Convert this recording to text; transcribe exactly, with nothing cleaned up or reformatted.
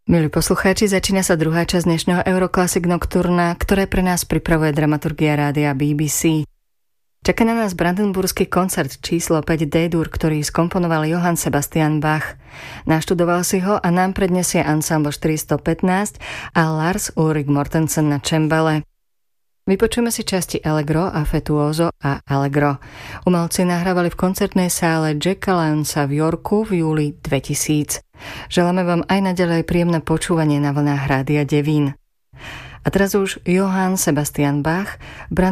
Milí poslucháči, začína sa druhá časť dnešného Euroclassic Nocturna, ktoré pre nás pripravuje dramaturgia rádia bé bé cé. Čaká na nás brandenburský koncert číslo päť D-dur, ktorý skomponoval Johann Sebastian Bach. Naštudoval si ho a nám predniesie ansámbl štyristopätnásť a Lars Ulrik Mortensen na čembale. Vypočujeme si časti Allegro, Affettuoso a Allegro. Umelci nahrávali v koncertnej sále Jacka Lyonsa v Yorku v júli dvetisíc. Želáme vám aj naďalej príjemné počúvanie na vlnách Rádia Devín. A teraz už Johann Sebastian Bach,